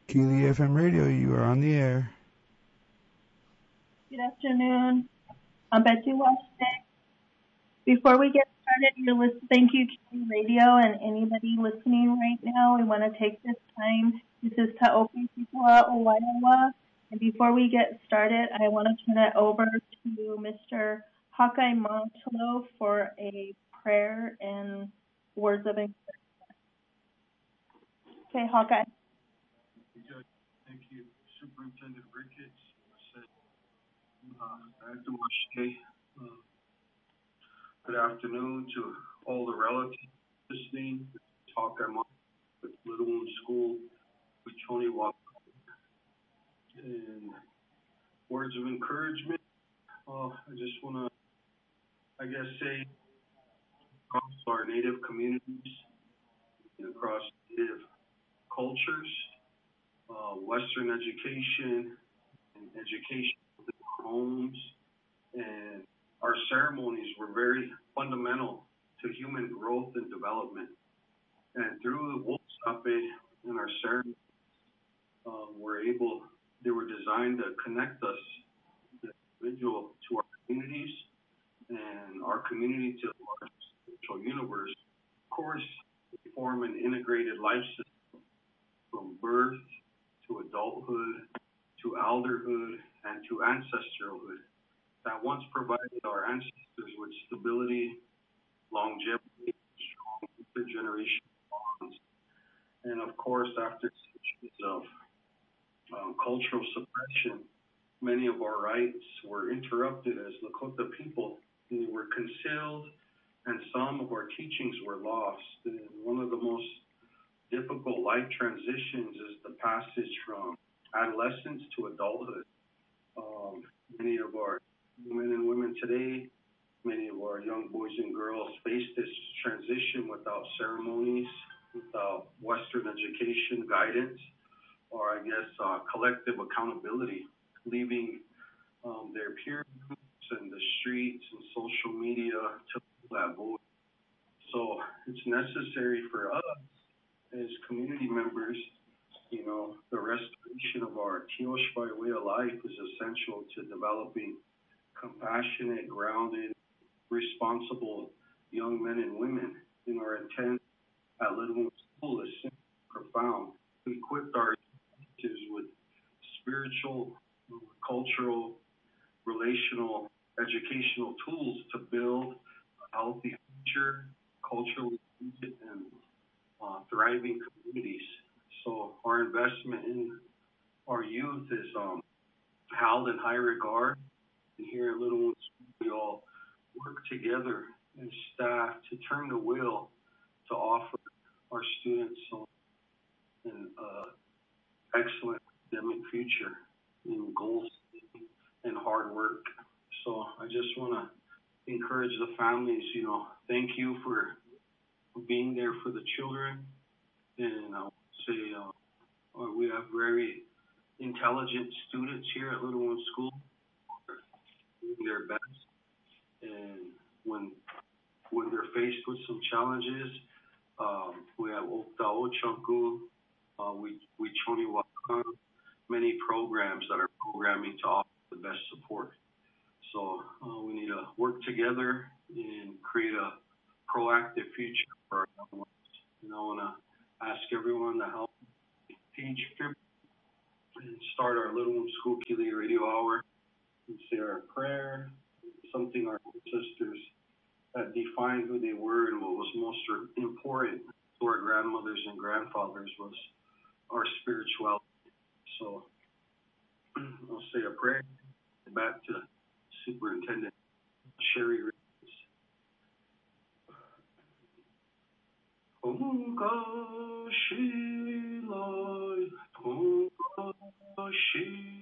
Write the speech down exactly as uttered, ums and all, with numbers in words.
Keely F M Radio, you are on the air. Good afternoon. I'm Betsy Washington. Before we get started, you're list- thank you, Keely Radio, and anybody listening right now. We want to take this time. This is Ta'opi Sipoa Owaiawa. And before we get started, I want to turn it over to Mister Hawkeye Montelo for a prayer and words of encouragement. Okay, Hawkeye. Thank you, Superintendent Ricketts. Uh, uh, good afternoon to all the relatives listening. Talk I'm on with Little Wound School, with Tony Walker. And words of encouragement. Uh, I just want to, I guess, say across our Native communities and across Native cultures, uh, Western education and education within our homes and our ceremonies were very fundamental to human growth and development. And through the Wolfsape and our ceremonies, uh, we're able, they were designed to connect us, the individual, to our communities and our community to the larger spiritual universe. Of course, they form an integrated life system from birth to adulthood, to elderhood, and to ancestralhood that once provided our ancestors with stability, longevity, strong intergenerational bonds. And of course, after centuries of um, cultural suppression, many of our rights were interrupted as Lakota people. They were concealed, and some of our teachings were lost. And one of the most difficult life transitions is the passage from adolescence to adulthood. Um, many of our men and women today, many of our young boys and girls face this transition without ceremonies, without Western education guidance, or I guess uh, collective accountability, leaving um, their peer groups and the streets and social media to fill that void. So it's necessary for us as community members. You know, the restoration of our Tioshbai way of life is essential to developing compassionate, grounded, responsible young men and women. In our intent at Little Wound School is simple, profound. We equipped our teachers with spiritual, cultural, relational, educational tools to build a healthy future, culturally and uh, thriving communities. So our investment in our youth is um, held in high regard. And here at Little Wound School, we all work together as staff to turn the wheel to offer our students an uh, excellent academic future in goals and hard work. So I just want to encourage the families, you know, thank you for being there for the children. And I'll say uh, we have very intelligent students here at Little Wound School, doing their best. And when when they're faced with some challenges, um, we have Oktao Chunku, uh, we we Choni Wakan, many programs that are programming to offer the best support. So uh, we need to work together and create a proactive future for our young ones. And I want to ask everyone to help teach and start our Little Wound School Keely Radio Hour and say our prayer, something our ancestors that defined who they were and what was most important to our grandmothers and grandfathers was our spirituality. So I'll say a prayer. Back to Superintendent Sherry Ricketts. Tonga Shilai, Tonga Shilai.